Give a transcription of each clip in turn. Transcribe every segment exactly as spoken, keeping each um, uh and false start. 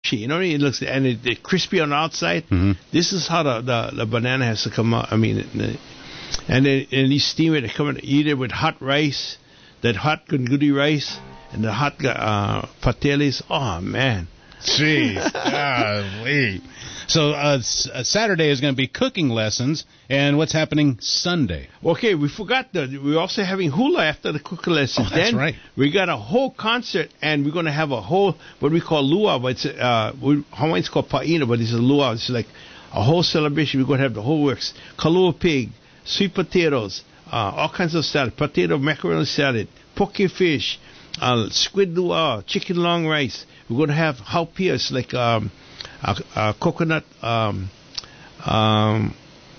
You know, it looks and it, it's crispy on the outside. Mm-hmm. This is how the, the the banana has to come out. I mean, and then and you steam it. Come and eat it with hot rice, that hot gungudi rice, and the hot uh, pateles. Oh man, jeez, golly. So uh, Saturday is going to be cooking lessons, and what's happening Sunday? Okay, we forgot that we're also having hula after the cooking lessons. Oh, that's then right. We got a whole concert, and we're going to have a whole what we call luau, but it's uh, we, Hawaiians call pa'ina, but it's a luau. It's like a whole celebration. We're going to have the whole works: kalua pig, sweet potatoes, uh, all kinds of salad, potato macaroni salad, poke fish, uh, squid luau, chicken long rice. We're going to have haupias like. Um, A, a coconut um, um,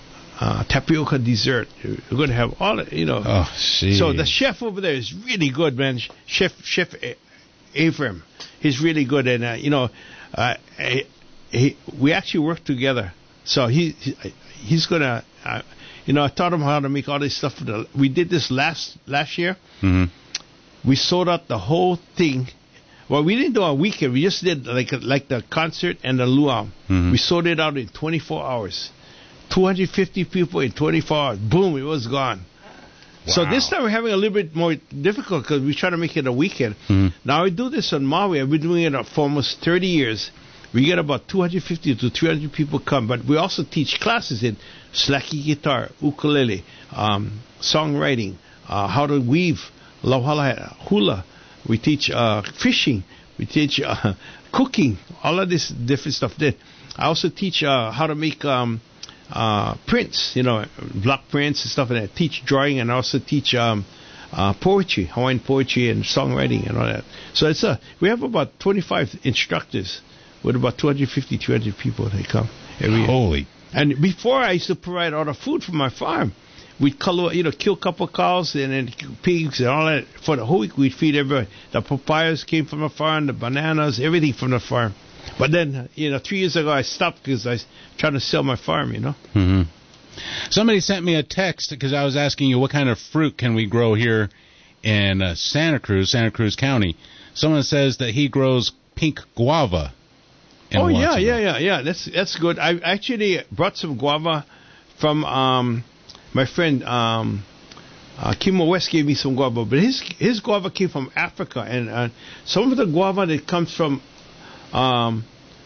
uh, tapioca dessert. We're going to have all, you know. Oh, geez. So the chef over there is really good, man. Chef Chef Avram, he's really good, and uh, you know, uh, he, he, we actually work together. So he, he he's gonna, uh, you know, I taught him how to make all this stuff. We did this last last year. Mm-hmm. We sold out the whole thing. Well, we didn't do a weekend. We just did like like the concert and the luau. Mm-hmm. We sold it out in twenty-four hours. two hundred fifty people in twenty-four hours. Boom, it was gone. Wow. So this time we're having a little bit more difficult because we try to make it a weekend. Mm-hmm. Now we do this on Maui. I've been doing it for almost thirty years. We get about two hundred fifty to three hundred people come, but we also teach classes in slacky guitar, ukulele, um, songwriting, uh, how to weave, lauhala, hula. We teach uh, fishing. We teach uh, cooking. All of this different stuff there. I also teach uh, how to make um, uh, prints, you know, block prints and stuff. And I teach drawing, and I also teach um, uh, poetry, Hawaiian poetry and songwriting and all that. So it's a, we have about twenty-five instructors with about two hundred fifty, three hundred people. They come every year. Holy. And before I used to provide all the food from my farm. We'd color, you know, kill a couple of cows and then pigs and all that. For the whole week, we'd feed everyone. The papayas came from the farm, the bananas, everything from the farm. But then, you know, three years ago, I stopped because I was trying to sell my farm, you know. Mm-hmm. Somebody sent me a text because I was asking you what kind of fruit can we grow here in uh, Santa Cruz, Santa Cruz County. Someone says that he grows pink guava. Oh, yeah, yeah, yeah, yeah. That's that's good. I actually brought some guava from... Um, My friend um, uh, Kimo West gave me some guava, but his his guava came from Africa, and uh, some of the guava that comes from. Um,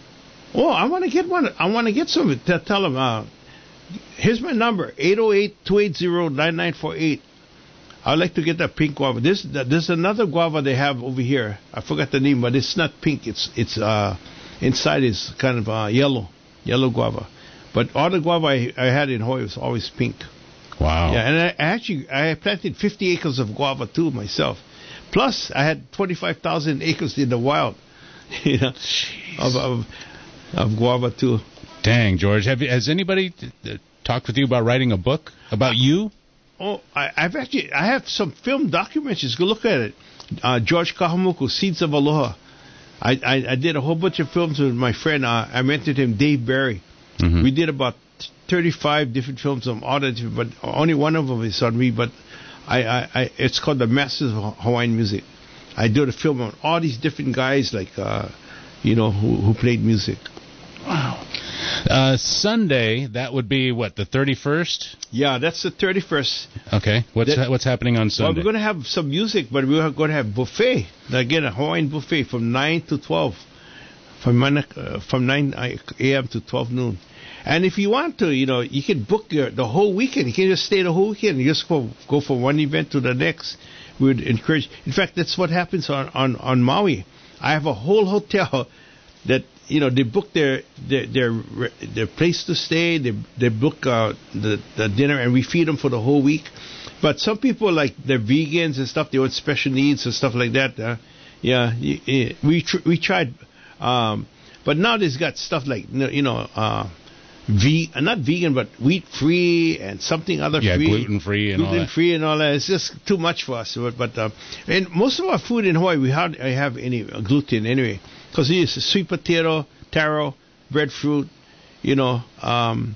oh, I want to get one. I want to get some. To tell him. Uh, here's my number: eight zero eight, two eight zero, nine nine four eight. I'd like to get that pink guava. This there's another guava they have over here. I forgot the name, but it's not pink. It's it's uh, inside is kind of uh, yellow, yellow guava. But all the guava I, I had in Hawaii was always pink. Wow. Yeah, and I actually I planted fifty acres of guava too myself. Plus, I had twenty-five thousand acres in the wild, you know, of, of of guava too. Dang, George, have you, has anybody t- t- talked with you about writing a book about you? Oh, I, I've actually I have some film documentaries. Go look at it. Uh, George Kahamuku, Seeds of Aloha. I, I I did a whole bunch of films with my friend. Uh, I mentored him, Dave Barry. Mm-hmm. We did about thirty-five different films on all the different, but only one of them is on me. But I, I, I it's called The Masters of Hawaiian Music. I did a film on all these different guys, like uh, you know, who who played music. Wow. Uh, Sunday, that would be what, the thirty-first? Yeah, that's the thirty-first. Okay. What's that, what's happening on Sunday? Well, we're going to have some music, but we're going to have buffet. Again, a Hawaiian buffet from nine to twelve, from nine, uh, from nine a.m. to twelve noon. And if you want to, you know, you can book your, the whole weekend. You can just stay the whole weekend. You just go go from one event to the next. We would encourage. In fact, that's what happens on, on, on Maui. I have a whole hotel that, you know, they book their their their, their place to stay. They they book uh, the the dinner, and we feed them for the whole week. But some people, like, they're vegans and stuff. They want special needs and stuff like that. Uh, yeah, we tr- we tried, um, but now they've got stuff like, you know. Uh, Ve- not vegan, but wheat free and something other yeah, free. gluten free and gluten all that. free and all that. It's just too much for us. But, but uh, and most of our food in Hawaii, we hardly have any gluten anyway, because it is sweet potato, taro, breadfruit, you know, um,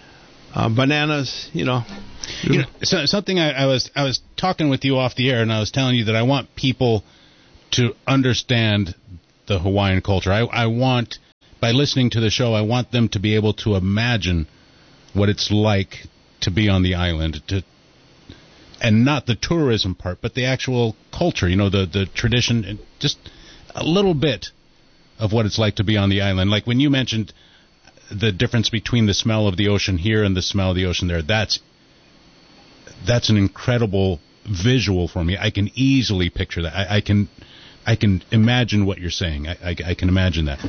uh, bananas, you know. You know, so, something I, I was I was talking with you off the air, and I was telling you that I want people to understand the Hawaiian culture. I I want by listening to the show, I want them to be able to imagine what it's like to be on the island, to, and not the tourism part, but the actual culture, you know, the, the tradition, and just a little bit of what it's like to be on the island. Like when you mentioned the difference between the smell of the ocean here and the smell of the ocean there, that's that's an incredible visual for me. I can easily picture that. I, I can I can imagine what you're saying. I, I, I can imagine that.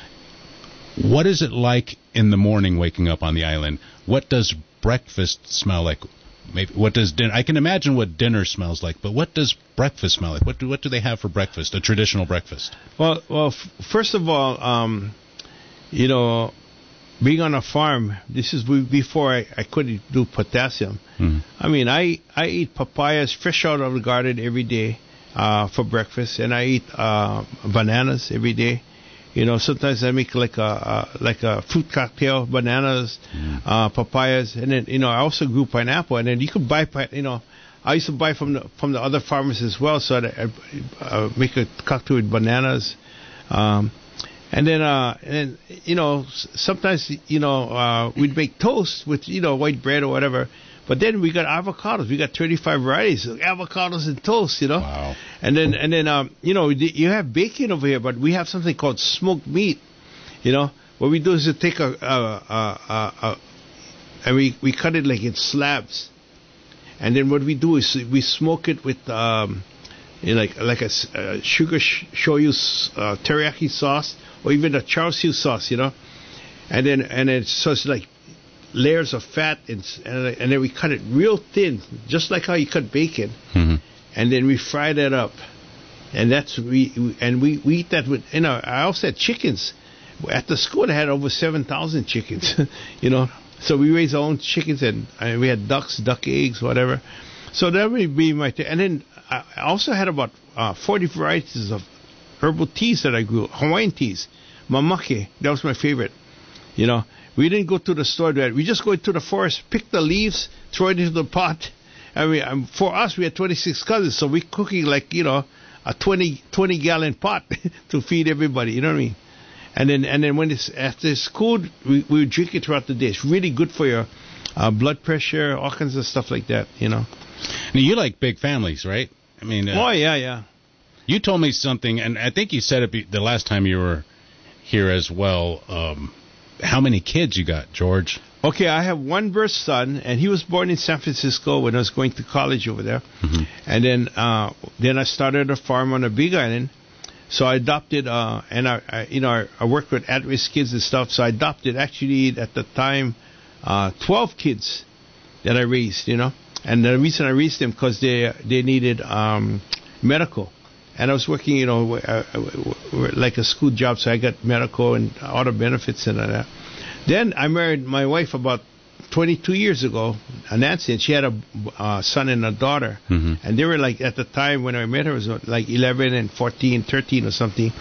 What is it like in the morning waking up on the island? What does breakfast smell like? Maybe what does dinner? I can imagine what dinner smells like, but what does breakfast smell like? What do what do they have for breakfast? A traditional breakfast? Well, well, f- first of all, um, you know, being on a farm, this is before I, I couldn't do potassium. Mm-hmm. I mean, I I eat papayas fresh out of the garden every day uh, for breakfast, and I eat uh, bananas every day. You know, sometimes I make like a uh, like a fruit cocktail, bananas, mm. uh, papayas, and then you know I also grew pineapple, and then you could buy, you know, I used to buy from the from the other farmers as well, so that I uh, make a cocktail with bananas, um, and then uh, and you know sometimes you know uh, we'd make toast with you know white bread or whatever. But then we got avocados. We got thirty-five varieties of avocados and toast, you know. Wow. And then, and then, um, you know, you have bacon over here, but we have something called smoked meat, you know. What we do is to take a, a, a, a, a and we, we cut it like in slabs. And then what we do is we smoke it with, um, you know, like like a, a sugar sh- shoyu uh, teriyaki sauce, or even a char siu sauce, you know. And then, and then, so it's like layers of fat, and, and then we cut it real thin, just like how you cut bacon, mm-hmm. and then we fry that up, and that's we and we, we eat that with, you know, I also had chickens. At the school I had over seven thousand chickens, you know, so we raised our own chickens, and, and we had ducks, duck eggs, whatever. So that would be my thing. And then I also had about uh, forty varieties of herbal teas that I grew, Hawaiian teas, mamake, that was my favorite, you know. We didn't go to the store. We just go into the forest, pick the leaves, throw it into the pot. I mean, um, for us, we had twenty-six cousins, so we're cooking like, you know, a twenty, twenty gallon pot to feed everybody. You know what I mean? And then, and then when it's after it's cooled, we we would drink it throughout the day. It's really good for your uh, blood pressure, all kinds of stuff like that. You know. Now, you like big families, right? I mean. Uh, oh yeah, yeah. You told me something, and I think you said it be, the last time you were here as well. Um, How many kids you got, George? Okay, I have one birth son, and he was born in San Francisco when I was going to college over there. Mm-hmm. And then uh, then I started a farm on a Big Island. So I adopted, uh, and I, I you know I, I worked with at-risk kids and stuff. So I adopted actually at the time uh, twelve kids that I raised, you know. And the reason I raised them because they they needed um, medical. And I was working, you know, uh, like a school job, so I got medical and auto benefits and all that. Then I married my wife about twenty-two years ago, Nancy, and she had a uh, son and a daughter. Mm-hmm. And they were like, at the time when I met her, it was like eleven and fourteen, thirteen or something.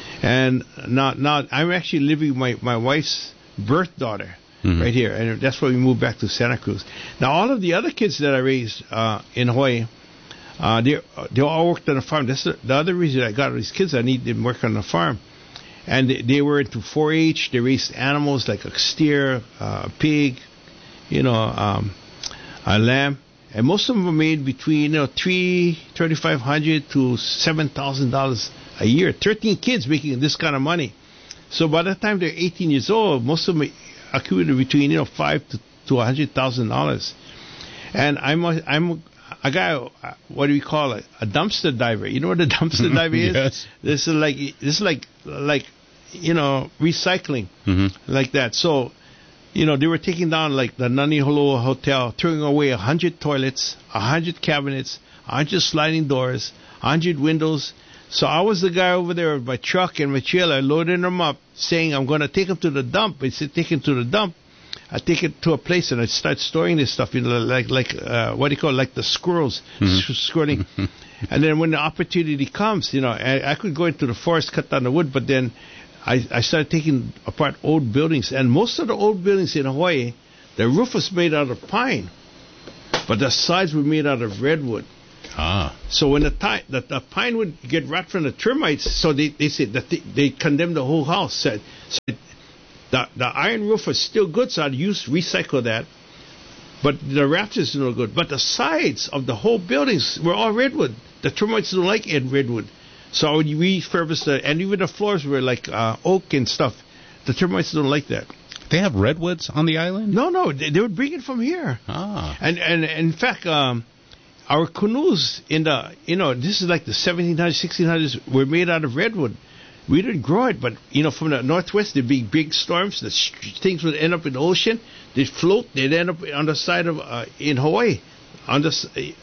And now, now I'm actually living with my, my wife's birth daughter mm-hmm. right here. And that's why we moved back to Santa Cruz. Now, all of the other kids that I raised uh, in Hawaii, Uh, they they all worked on the farm. That's the, the other reason I got these kids. I need them to work on the farm, and they, they were into four H. They raised animals like a steer, uh, a pig, you know, um, a lamb, and most of them were made between you know three thirty five hundred to seven thousand dollars a year. Thirteen kids making this kind of money. So by the time they're eighteen years old, most of them accumulated between you know five to to a hundred thousand dollars. And I'm a, I'm a guy, what do we call it? A dumpster diver. You know what a dumpster diver is? Yes. This is like this is like like you know recycling mm-hmm. like that. So you know they were taking down like the Naniholo Hotel, throwing away a hundred toilets, a hundred cabinets, a hundred sliding doors, a hundred windows. So I was the guy over there with my truck and my trailer loading them up, saying I'm going to take them to the dump. I said take them to the dump. I take it to a place and I start storing this stuff, you know, like like uh, what do you call it, like the squirrels mm-hmm. squirting. And then when the opportunity comes, you know, I, I could go into the forest, cut down the wood, but then I, I started taking apart old buildings. And most of the old buildings in Hawaii, the roof was made out of pine, but the sides were made out of redwood. Ah. So when the, ti- the, the pine would get rot from the termites, so they they said that they, they condemned the whole house. So, so The the iron roof was still good, so I'd use recycle that. But the rafters are no good. But the sides of the whole buildings were all redwood. The termites don't like it redwood. So I would refurbish the, and even the floors were like uh, oak and stuff. The termites don't like that. They have redwoods on the island? No, no, they, they would bring it from here. Ah. And, and, and in fact, um, our canoes in the, you know, this is like the seventeen hundreds, sixteen hundreds, were made out of redwood. We didn't grow it, but, you know, from the northwest, there'd be big storms. The st- things would end up in the ocean. They'd float. They'd end up on the side of, uh, in Hawaii, on the,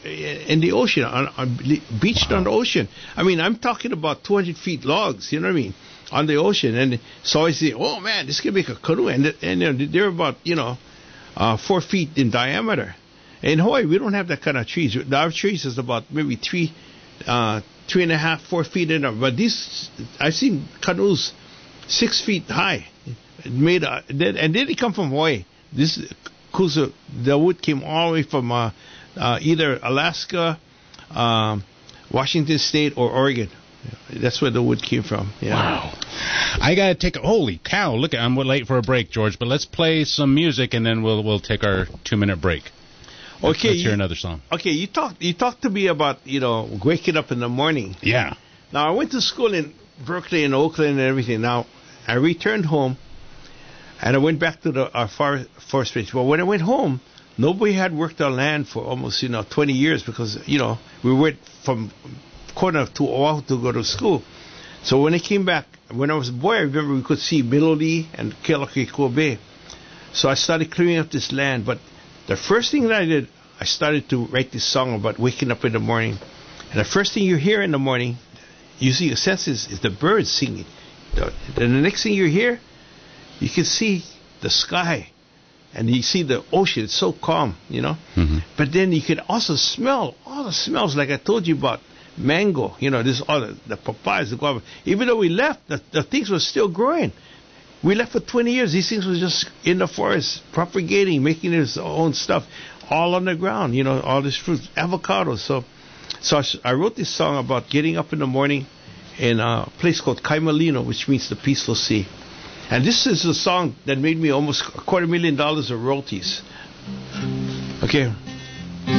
in the ocean, on, on beached wow. on the ocean. I mean, I'm talking about two hundred feet logs, you know what I mean, on the ocean. And so I say, oh, man, this can make a canoe. And, and you know, they're about, you know, uh, four feet in diameter. In Hawaii, we don't have that kind of trees. Our trees is about maybe three, uh, three and a half, four feet in them. But these, I've seen canoes six feet high, made uh, and then they come from Hawaii. This kuzu, the wood came all the way from uh, uh, either Alaska, um, Washington State, or Oregon. That's where the wood came from. Yeah. Wow. I gotta take a holy cow. Look, I'm late for a break, George. But let's play some music and then we'll we'll take our two minute break. Let's, okay, let's hear you, another song. Okay, you talked you talked to me about you know waking up in the morning. Yeah. Now I went to school in Berkeley and Oakland and everything. Now I returned home, and I went back to the our far, forest range. But when I went home, nobody had worked on land for almost you know twenty years because you know we went from corner to Oahu to go to school. So when I came back, when I was a boy, I remember we could see Middle Lee and Kealakekua Bay. So I started clearing up this land, but the first thing that I did, I started to write this song about waking up in the morning. And the first thing you hear in the morning, you see your senses, is the birds singing. And the next thing you hear, you can see the sky. And you see the ocean. It's so calm, you know. Mm-hmm. But then you can also smell all the smells like I told you about. Mango, you know, this all the, the papayas, the guava. Even though we left, the, the things were still growing. We left for twenty years. These things were just in the forest, propagating, making its own stuff, all on the ground. You know, all this fruit, avocados. So, so I, I wrote this song about getting up in the morning in a place called Kaimalino, which means the peaceful sea. And this is a song that made me almost a quarter million dollars of royalties. Okay.